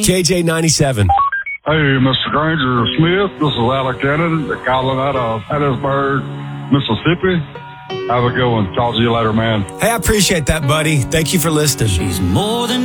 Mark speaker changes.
Speaker 1: KJ97.
Speaker 2: Hey, Mr. Granger Smith, this is Alec Cannon calling out of Hattiesburg, Mississippi. Have a good one. Talk to you later, man.
Speaker 1: Hey, I appreciate that, buddy. Thank you for listening.
Speaker 3: She's more than